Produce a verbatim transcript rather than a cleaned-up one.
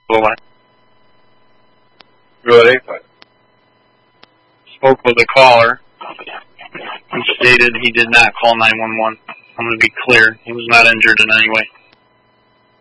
What? Go ahead, eight five. Spoke with a caller. He stated he did not call nine one one. I'm going to be clear. He was not injured in any way.